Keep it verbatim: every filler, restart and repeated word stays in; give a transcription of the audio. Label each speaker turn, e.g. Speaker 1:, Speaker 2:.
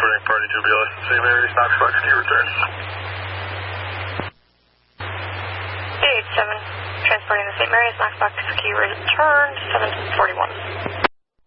Speaker 1: transporting party to B L S Saint Mary's, Knox Box, can you return?
Speaker 2: eight eight seven, transporting to Saint Mary's, Knox Box, key return, seven forty-one.